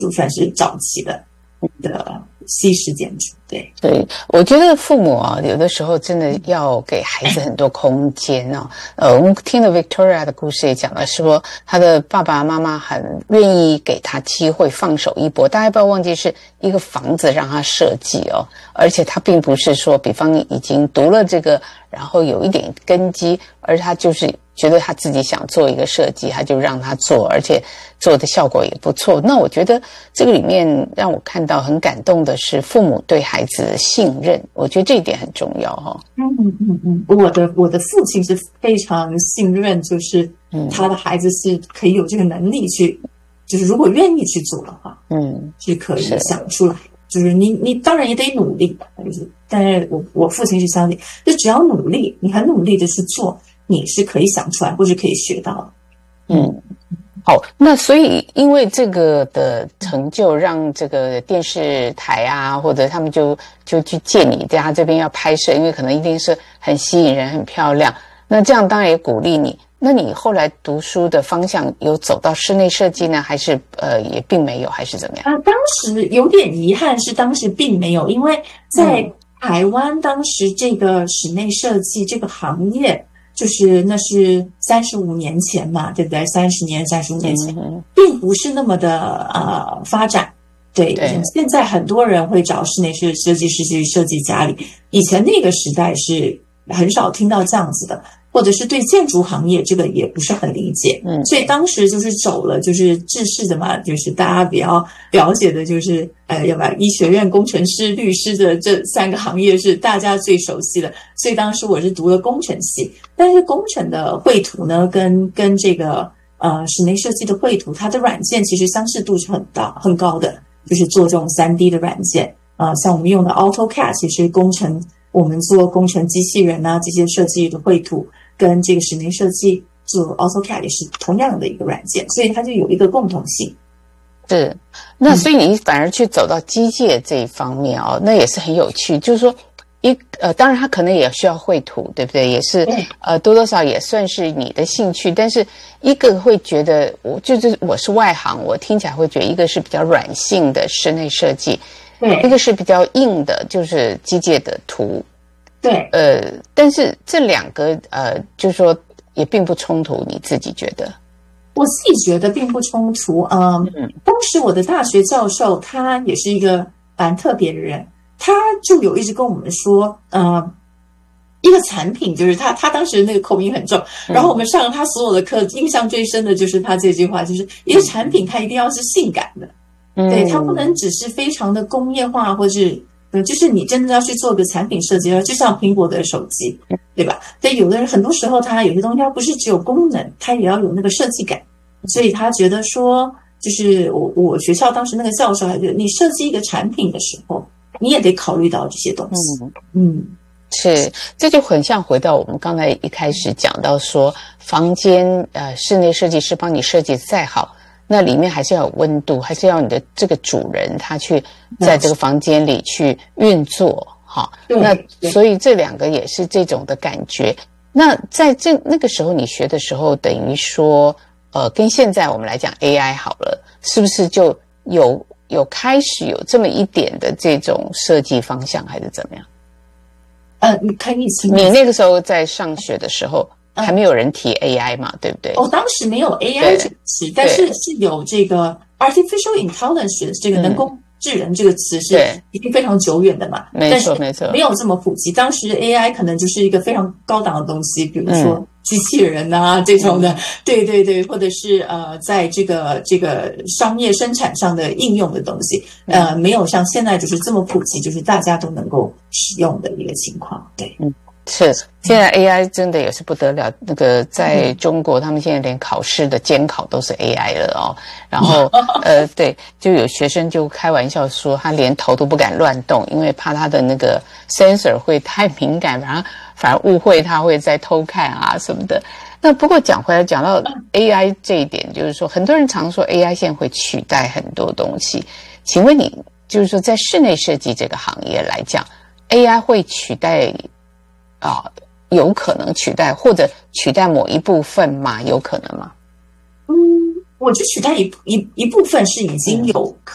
就算是早期的西式建筑。 对，我觉得父母啊，有的时候真的要给孩子很多空间哦。我们听了 Victoria 的故事也讲了，说他的爸爸妈妈很愿意给他机会放手一搏。大家不要忘记，是一个房子让他设计哦，而且他并不是说，比方已经读了这个，然后有一点根基，而他就是觉得他自己想做一个设计，他就让他做，而且做的效果也不错。那我觉得这个里面让我看到很感动的是父母对孩子的信任，我觉得这一点很重要哈。 我的父亲是非常信任，就是他的孩子是可以有这个能力去，就是如果愿意去做的话，是可以想出来。就是你当然也得努力，但是我父亲是相信，就只要努力，你很努力的去做，你是可以想出来或是可以学到的。 好，那所以因为这个的成就，让这个电视台啊，或者他们就去借你在他这边要拍摄，因为可能一定是很吸引人、很漂亮。那这样当然也鼓励你。那你后来读书的方向有走到室内设计呢，还是也并没有，还是怎么样？ 当时有点遗憾是当时并没有，因为在台湾当时这个室内设计这个行业，就是那是35年前嘛，对不对？35年前，并不是那么的发展。对，现在很多人会找室内设计师去设计家里，以前那个时代是很少听到这样子的。或者是对建筑行业这个也不是很理解，所以当时就是走了就是制式的嘛，就是大家比较了解的就是要不然医学院、工程师、律师的这3个行业是大家最熟悉的，所以当时我是读了工程系，但是工程的绘图呢跟这个室内设计的绘图，它的软件其实相似度是很高的，就是做这种 3D 的软件像我们用的 AutoCAD， 其实我们做工程机器人啊这些设计的绘图，跟这个室内设计做 AutoCAD 也是同样的一个软件，所以它就有一个共同性。 是，那所以你反而去走到机械这一方面哦，那也是很有趣。就是说，当然它可能也需要绘图，对不对？也是多多少也算是你的兴趣，但是一个会觉得我是外行，我听起来会觉得一个是比较软性的室内设计。对，一个是比较硬的，就是机械的图。对，但是这2个就是说也并不冲突，你自己觉得？ 我自己觉得并不冲突。当时我的大学教授他也是一个蛮特别的人，他就有一直跟我们说，一个产品就是他当时那个口音很重，然后我们上了他所有的课，印象最深的就是他这句话，就是一个产品它一定要是性感的。对，它不能只是非常的工业化，或是就是你真的要去做个产品设计，就像苹果的手机，对吧？对，有的人很多时候他有些东西它不是只有功能，它也要有那个设计感，所以他觉得说，就是我学校当时那个教授还觉得，你设计一个产品的时候，你也得考虑到这些东西。 是，这就很像回到我们刚才一开始讲到说，房间室内设计师帮你设计再好，那里面还是要有温度，还是要你的这个主人他去在这个房间里去运作哈。那所以这2个也是这种的感觉。那在那个时候你学的时候，等于说跟现在我们来讲 AI 好了，是不是就有开始有这么一点的这种设计方向，还是怎么样？ 你可以请你那个时候在上学的时候还没有人提 AI 嘛，对不对？ 当时没有 AI 这个词，但是有这个 artificial intelligence 这个人工智能这个词是已经非常久远的嘛。 没错没错， 没有这么普及。当时 AI 可能就是一个非常高档的东西，比如说机器人啊这种的，对对对，或者是在这个商业生产上的应用的东西，没有像现在就是这么普及，就是大家都能够使用的一个情况。对， 是，现在 AI 真的也是不得了。那个在中国，他们现在连考试的监考都是 AI 了哦。然后对，就有学生就开玩笑说，他连头都不敢乱动，因为怕他的那个 sensor 会太敏感，反而误会他会在偷看啊什么的。那不过讲回来，讲到 AI 这一点，就是说很多人常说 AI 现在会取代很多东西。请问你，就是说在室内设计这个行业来讲 ，AI 会取代？有可能取代或者取代某一部分吗？有可能吗？ 我觉得取代一部分是已经有